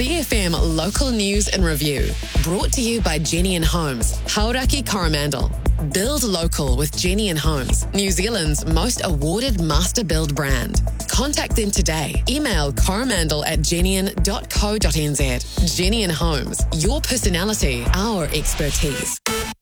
CFM Local News and Review. Brought to you by Jenny and Homes, Hauraki Coromandel. Build local with Jenny and Homes, New Zealand's most awarded master build brand. Contact them today. Email coromandel@jennian.co.nz. Jenny and Homes, your personality, our expertise.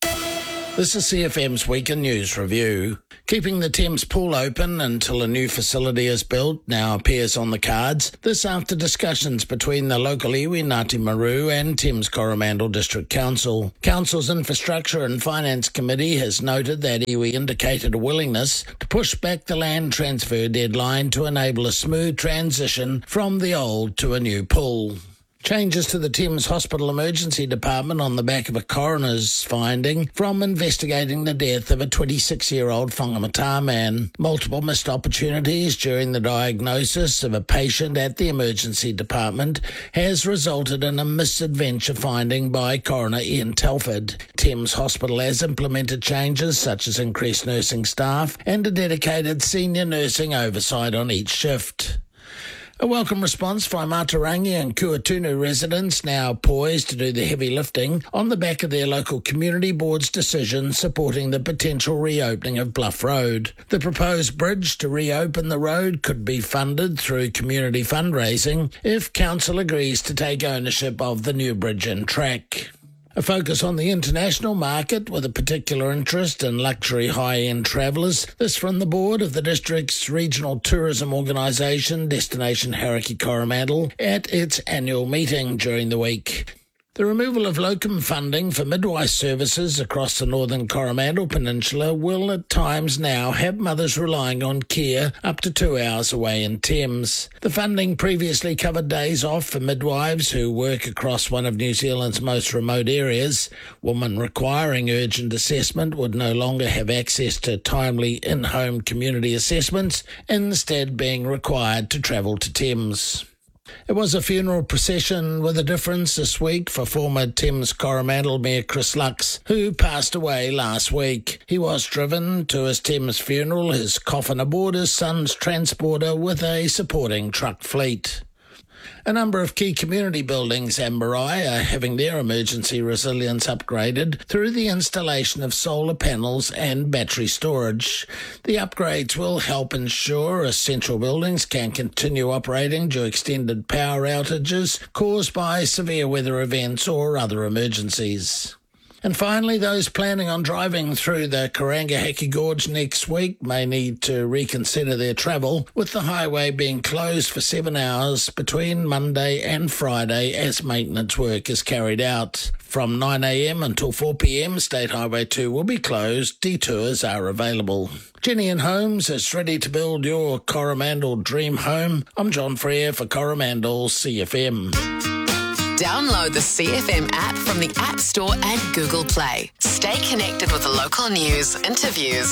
This is CFM's Weekend News Review. Keeping the Thames pool open until a new facility is built now appears on the cards. This after discussions between the local iwi Ngāti Maru and Thames Coromandel District Council. Council's Infrastructure and Finance Committee has noted that iwi indicated a willingness to push back the land transfer deadline to enable a smooth transition from the old to a new pool. Changes to the Thames Hospital Emergency Department on the back of a coroner's finding from investigating the death of a 26-year-old whangamata man. Multiple missed opportunities during the diagnosis of a patient at the emergency department has resulted in a misadventure finding by coroner Ian Telford. Thames Hospital has implemented changes such as increased nursing staff and a dedicated senior nursing oversight on each shift. A welcome response from Matarangi and Kuatunu residents now poised to do the heavy lifting on the back of their local community board's decision supporting the potential reopening of Bluff Road. The proposed bridge to reopen the road could be funded through community fundraising if council agrees to take ownership of the new bridge and track. A focus on the international market with a particular interest in luxury high-end travellers. This from the board of the district's regional tourism organisation, Destination Hauraki Coromandel, at its annual meeting during the week. The removal of locum funding for midwife services across the northern Coromandel Peninsula will at times now have mothers relying on care up to 2 hours away in Thames. The funding previously covered days off for midwives who work across one of New Zealand's most remote areas. Women requiring urgent assessment would no longer have access to timely in-home community assessments, instead being required to travel to Thames. It was a funeral procession with a difference this week for former Thames Coromandel Mayor Chris Lux, who passed away last week. He was driven to his Thames funeral, his coffin aboard his son's transporter with a supporting truck fleet. A number of key community buildings and Marae are having their emergency resilience upgraded through the installation of solar panels and battery storage. The upgrades will help ensure essential buildings can continue operating during extended power outages caused by severe weather events or other emergencies. And finally, those planning on driving through the Karangahaki Gorge next week may need to reconsider their travel, with the highway being closed for 7 hours between Monday and Friday as maintenance work is carried out. From 9 a.m. until 4 p.m, State Highway 2 will be closed. Detours are available. Jenny and Homes is ready to build your Coromandel dream home. I'm John Frere for Coromandel CFM. Download the CFM app from the App Store and Google Play. Stay connected with local news, interviews,